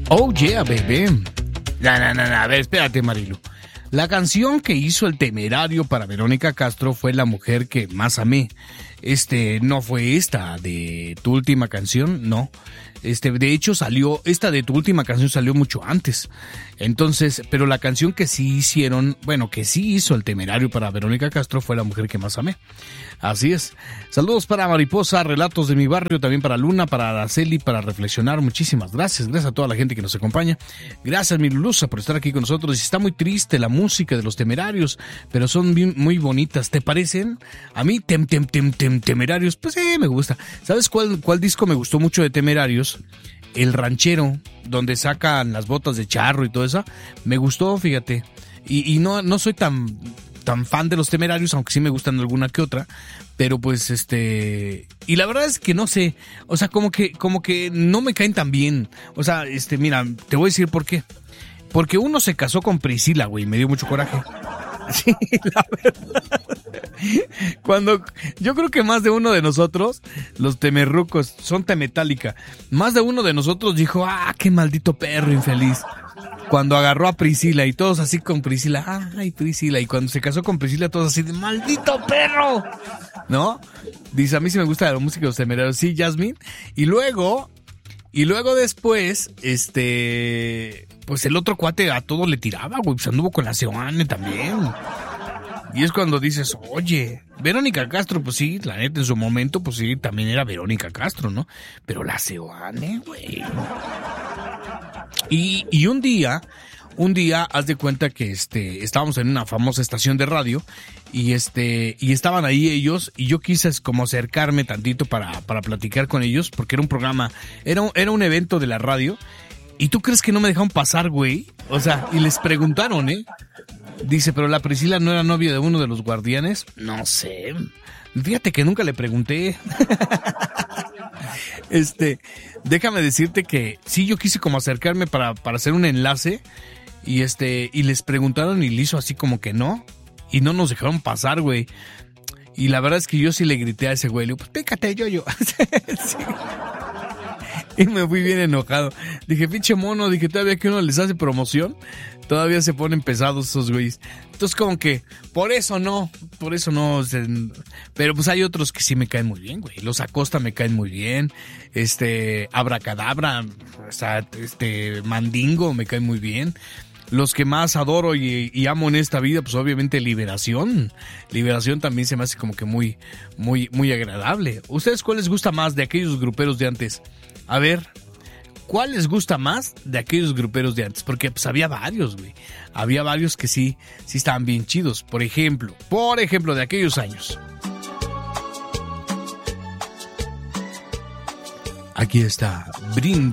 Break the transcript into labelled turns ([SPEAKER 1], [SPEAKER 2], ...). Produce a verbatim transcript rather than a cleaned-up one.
[SPEAKER 1] Oh yeah, baby. No, no, no, no, a ver, espérate, Marilu. La canción que hizo El Temerario para Verónica Castro fue La Mujer que Más Amé. Este, no fue esta de Tu Última Canción, no. Este, de hecho salió, esta de Tu Última Canción salió mucho antes. Entonces, pero la canción que sí hicieron, bueno, que sí hizo El Temerario para Verónica Castro fue La Mujer que Más Amé. Así es. Saludos para Mariposa, Relatos de mi Barrio, también para Luna, para Araceli, para Reflexionar. Muchísimas gracias. Gracias a toda la gente que nos acompaña. Gracias, mi Lulusa, por estar aquí con nosotros. Y está muy triste la música de los Temerarios, pero son bien, muy bonitas. ¿Te parecen? A mí, tem, tem, tem, tem, Temerarios, pues sí, me gusta. ¿Sabes cuál, cuál disco me gustó mucho de Temerarios? El Ranchero, donde sacan las botas de charro y todo eso. Me gustó, fíjate. Y, y no, no soy tan... tan fan de los Temerarios, aunque sí me gustan alguna que otra, pero pues este, y la verdad es que no sé, o sea, como que, como que no me caen tan bien, o sea, este, mira, te voy a decir por qué, porque uno se casó con Priscila, güey, me dio mucho coraje. Sí, la verdad. Cuando, yo creo que más de uno de nosotros, los temerrucos, son temetálica, más de uno de nosotros dijo, ah, qué maldito perro infeliz. Cuando agarró a Priscila y todos así con Priscila, ay Priscila, y cuando se casó con Priscila todos así de maldito perro, ¿no? Dice, a mí sí me gusta la música de los Temerarios, sí, Jasmine, y luego, y luego después, este, pues el otro cuate a todo le tiraba, güey, pues anduvo con la Seoane también, y es cuando dices, oye, Verónica Castro, pues sí, la neta en su momento, pues sí, también era Verónica Castro, ¿no? Pero la Seoane, güey... Y, y un día, un día, haz de cuenta que este, estábamos en una famosa estación de radio y este, y estaban ahí ellos y yo quise como acercarme tantito para, para platicar con ellos porque era un programa, era un, era un evento de la radio y tú crees que no me dejaron pasar, güey, o sea, y les preguntaron, ¿eh? Dice, pero la Priscila no era novia de uno de los guardianes, no sé, fíjate que nunca le pregunté. Este, déjame decirte que sí, yo quise como acercarme para, para hacer un enlace y este, y les preguntaron y le hizo así como que no, y no nos dejaron pasar, güey. Y la verdad es que yo sí le grité a ese güey, le digo, pues pícate, yo, yo. Sí. Y me fui bien enojado. Dije, pinche mono, dije, todavía que uno les hace promoción, todavía se ponen pesados esos güeyes. Entonces como que, por eso no, por eso no. Pero pues hay otros que sí me caen muy bien, güey. Los Acosta me caen muy bien. Este, Abracadabra, o sea, este, Mandingo me caen muy bien. Los que más adoro y, y amo en esta vida, pues obviamente Liberación. Liberación también se me hace como que muy, muy, muy agradable. ¿Ustedes cuál les gusta más de aquellos gruperos de antes? A ver, ¿cuál les gusta más de aquellos gruperos de antes? Porque pues había varios, güey. Había varios que sí, sí estaban bien chidos. Por ejemplo, por ejemplo, de aquellos años. Aquí está Brindis.